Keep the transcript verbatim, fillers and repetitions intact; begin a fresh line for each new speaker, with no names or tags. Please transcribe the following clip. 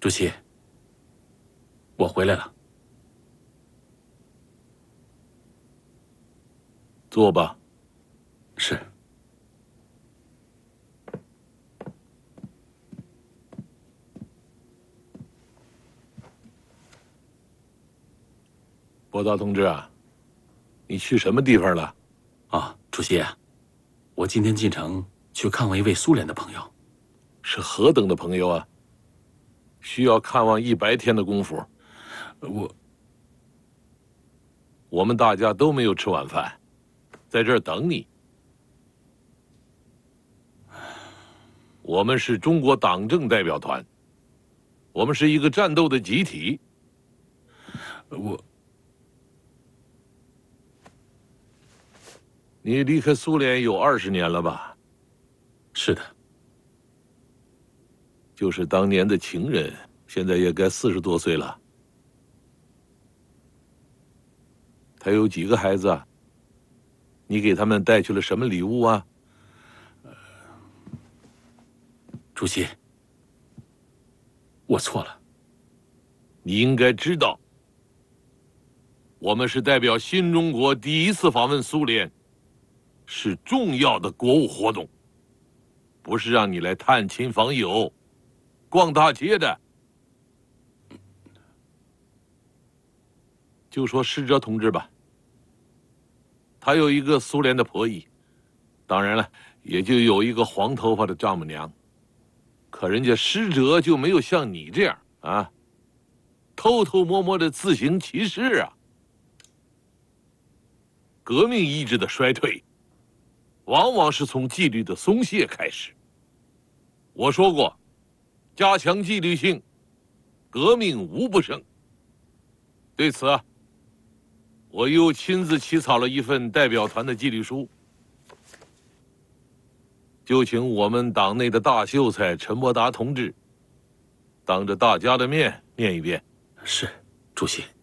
主席，我回来了。
坐吧。
是。
博达同志啊，你去什么地方了？
啊，主席，我今天进城去看望一位苏联的朋友。
是何等的朋友啊？需要看望一白天的功夫。
我
我们大家都没有吃晚饭，在这儿等你。我们是中国党政代表团，我们是一个战斗的集体。
我。
你离开苏联有二十年了吧？
是的。
就是当年的情人，现在也该四十多岁了。他有几个孩子啊？你给他们带去了什么礼物啊？
主席，我错了。
你应该知道，我们是代表新中国第一次访问苏联，是重要的国务活动，不是让你来探亲访友、逛大街的。就说使者同志吧，他有一个苏联的婆姨，当然了，也就有一个黄头发的丈母娘。可人家使者就没有像你这样啊，偷偷摸摸的自行其事啊。革命意志的衰退，往往是从纪律的松懈开始。我说过，加强纪律性，革命无不胜。对此啊，我又亲自起草了一份代表团的纪律书，就请我们党内的大秀才陈伯达同志，当着大家的面念一遍。
是，主席。